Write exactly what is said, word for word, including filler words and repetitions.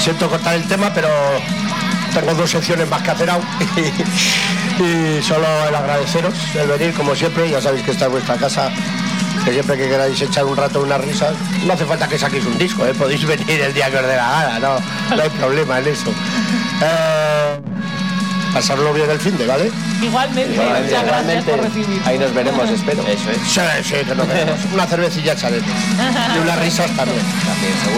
siento cortar el tema, pero tengo dos secciones más que hacer aún. Y solo el agradeceros el venir, como siempre. Ya sabéis que esta es vuestra casa, que siempre que queráis echar un rato unas risas, no hace falta que saquéis un disco, ¿eh? Podéis venir el día que os dé la gana, no, no hay problema en eso. Eh, pasarlo bien el fin de, ¿vale? Igualmente, Igualmente, muchas gracias igualmente. por recibirnos. Ahí nos veremos, espero. Eso es. Sí, sí, que nos veremos. Una cervecilla echaremos. Y unas risas también. También, seguro.